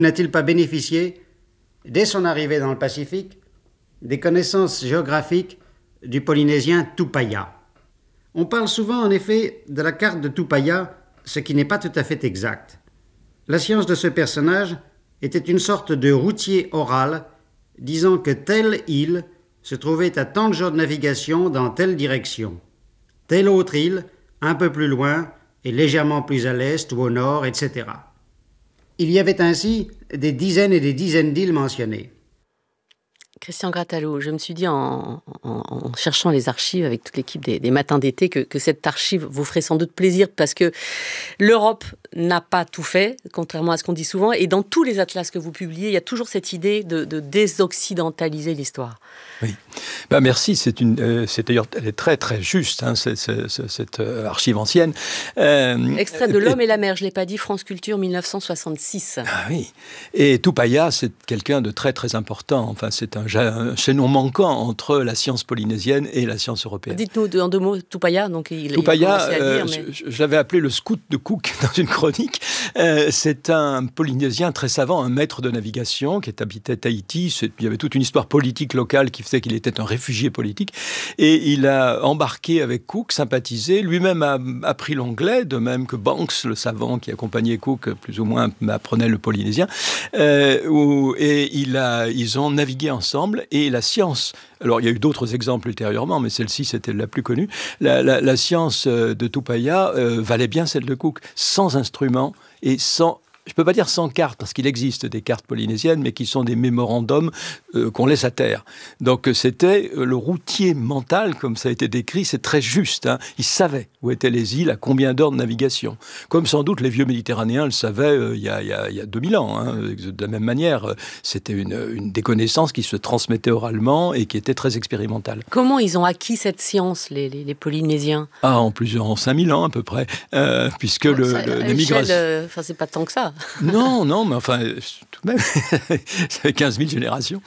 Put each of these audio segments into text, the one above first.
N'a-t-il pas bénéficié, dès son arrivée dans le Pacifique, des connaissances géographiques du Polynésien Tupaya? On parle souvent en effet de la carte de Tupaya, ce qui n'est pas tout à fait exact. La science de ce personnage était une sorte de routier oral disant que telle île se trouvait à tant de jours de navigation dans telle direction. Telle autre île, un peu plus loin, et légèrement plus à l'est ou au nord, etc. Il y avait ainsi des dizaines et des dizaines d'îles mentionnées. Christian Grattalot, je me suis dit en cherchant les archives avec toute l'équipe des Matins d'été que cette archive vous ferait sans doute plaisir parce que l'Europe n'a pas tout fait, contrairement à ce qu'on dit souvent, et dans tous les atlas que vous publiez, il y a toujours cette idée de désoccidentaliser l'histoire. Oui, merci. C'est d'ailleurs, elle est très très juste, cette archive ancienne. Extrait de L'Homme et la mer, je ne l'ai pas dit, France Culture 1966. Ah oui, et Tupaya, c'est quelqu'un de très très important. Enfin, c'est un chaînon manquant entre la science polynésienne et la science européenne. Dites-nous en deux mots Tupaya. Tupaya, je l'avais appelé le scout de Cook dans une chronique. C'est un Polynésien très savant, un maître de navigation qui habitait Tahiti. Il y avait toute une histoire politique locale qui faisait qu'il était un réfugié politique. Et il a embarqué avec Cook, sympathisé. Lui-même a appris l'anglais, de même que Banks, le savant qui accompagnait Cook, plus ou moins apprenait le polynésien. Et ils ont navigué ensemble. Et la science... Alors, il y a eu d'autres exemples ultérieurement, mais celle-ci, c'était la plus connue. La science de Tupaya valait bien celle de Cook, sans instruments et sans... Je ne peux pas dire sans cartes, parce qu'il existe des cartes polynésiennes, mais qui sont des mémorandums qu'on laisse à terre. Donc c'était le routier mental, comme ça a été décrit, c'est très juste. Il savait où étaient les îles, à combien d'heures de navigation. Comme sans doute les vieux Méditerranéens le savaient il y a 2000 ans. De la même manière, c'était une des connaissances qui se transmettait oralement et qui était très expérimentale. Comment ils ont acquis cette science, les Polynésiens ? En 5000 ans à peu près, puisque les migrations... c'est pas tant que ça. Non, mais enfin, tout de même, ça fait 15 000 générations.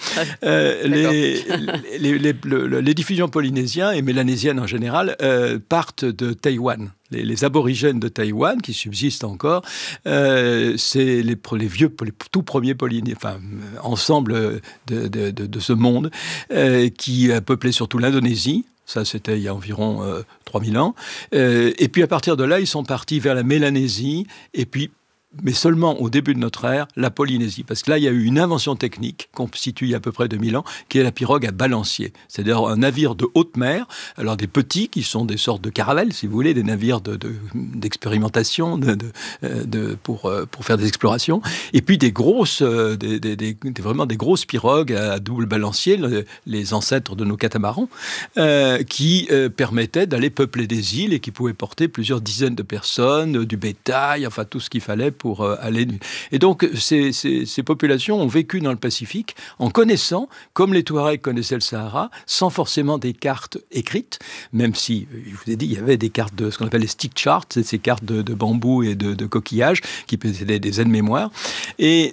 Les diffusions polynésiennes et mélanésiennes en général partent de Taïwan. Les aborigènes de Taïwan, qui subsistent encore, c'est les tout premiers ensemble de ce monde qui a peuplé surtout l'Indonésie. Ça, c'était il y a environ 3000 ans. Et puis, à partir de là, ils sont partis vers la Mélanésie, et puis mais seulement au début de notre ère, la Polynésie. Parce que là, il y a eu une invention technique qu'on situe il y a à peu près 2000 ans, qui est la pirogue à balancier. C'est-à-dire un navire de haute mer, alors des petits qui sont des sortes de caravelles, si vous voulez, des navires d'expérimentation pour faire des explorations, et puis des grosses, vraiment des grosses pirogues à double balancier, les ancêtres de nos catamarans, qui permettaient d'aller peupler des îles et qui pouvaient porter plusieurs dizaines de personnes, du bétail, enfin tout ce qu'il fallait pour aller... Et donc, ces populations ont vécu dans le Pacifique en connaissant, comme les Touaregs connaissaient le Sahara, sans forcément des cartes écrites, même si, je vous ai dit, il y avait des cartes de ce qu'on appelle les stick charts, ces cartes de bambou et de coquillages, qui étaient des aides-mémoires. Et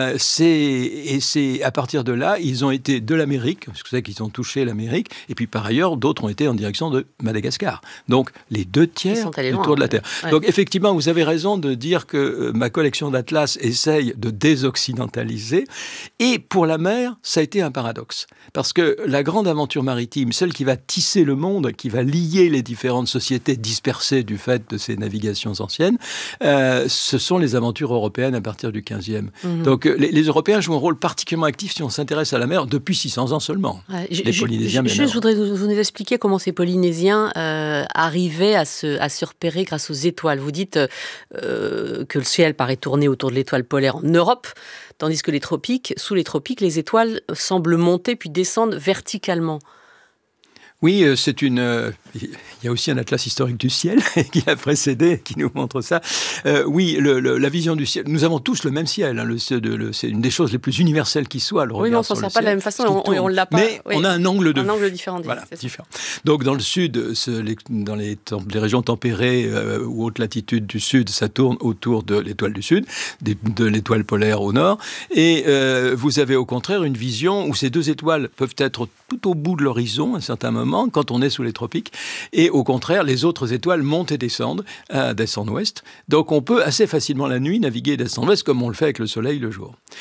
c'est à partir de là, ils ont été de l'Amérique, parce que c'est qu'ils ont touché l'Amérique, et puis par ailleurs, d'autres ont été en direction de Madagascar. Donc, les 2/3 du tour de la Terre. Ouais. Donc, effectivement, vous avez raison de dire que ma collection d'atlas essaye de désoccidentaliser. Et pour la mer, ça a été un paradoxe. Parce que la grande aventure maritime, celle qui va tisser le monde, qui va lier les différentes sociétés dispersées du fait de ces navigations anciennes, ce sont les aventures européennes à partir du 15e. Mmh. Donc les Européens jouent un rôle particulièrement actif si on s'intéresse à la mer depuis 600 ans seulement. Ouais, les Polynésiens, je voudrais vous nous expliquer comment ces Polynésiens arrivaient à se repérer grâce aux étoiles. Vous dites que le ciel paraît tourner autour de l'étoile polaire en Europe, tandis que sous les tropiques, les étoiles semblent monter puis descendre verticalement. Oui, il y a aussi un atlas historique du ciel qui a précédé, qui nous montre ça. Oui, la vision du ciel. Nous avons tous le même ciel. C'est une des choses les plus universelles qui soit. Oui, mais on ne s'en sert pas de la même façon. On l'a pas. Mais on a un angle de vue. Un angle différent. Voilà, différent. Donc, dans le sud, dans les régions tempérées ou haute latitude du sud, ça tourne autour de l'étoile du sud, de l'étoile polaire au nord. Et vous avez au contraire une vision où ces deux étoiles peuvent être tout au bout de l'horizon à un certain moment, quand on est sous les tropiques, et au contraire, les autres étoiles montent et descendent d'est en ouest. Donc on peut assez facilement la nuit naviguer d'est en ouest comme on le fait avec le soleil le jour.